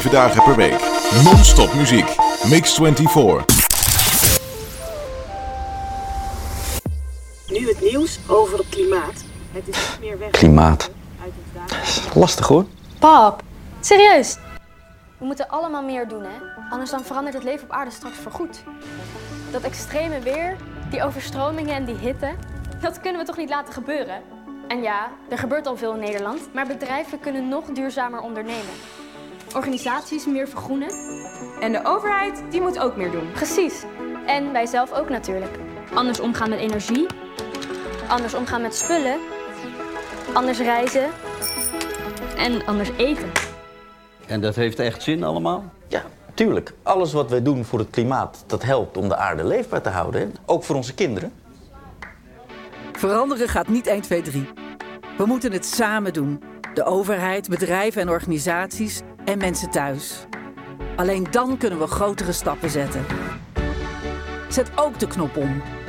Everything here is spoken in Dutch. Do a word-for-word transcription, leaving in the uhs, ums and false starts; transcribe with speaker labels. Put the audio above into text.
Speaker 1: Zeven dagen per week. Non-stop muziek. Mix eenentwintig.
Speaker 2: Nu het nieuws over het klimaat. Het is niet meer weg.
Speaker 3: Klimaat. Lastig hoor.
Speaker 4: Pap, serieus? We moeten allemaal meer doen, hè? Anders dan verandert het leven op aarde straks voorgoed. Dat extreme weer, die overstromingen en die hitte, dat kunnen we toch niet laten gebeuren? En ja, er gebeurt al veel in Nederland, maar bedrijven kunnen nog duurzamer ondernemen. Organisaties meer vergroenen.
Speaker 5: En de overheid, die moet ook meer doen.
Speaker 4: Precies. En wij zelf ook natuurlijk. Anders omgaan met energie. Anders omgaan met spullen. Anders reizen. En anders eten.
Speaker 6: En dat heeft echt zin allemaal?
Speaker 3: Ja, tuurlijk. Alles wat wij doen voor het klimaat, dat helpt om de aarde leefbaar te houden. Hè? Ook voor onze kinderen.
Speaker 7: Veranderen gaat niet één, twee, drie. We moeten het samen doen. De overheid, bedrijven en organisaties en mensen thuis. Alleen dan kunnen we grotere stappen zetten. Zet ook de knop om.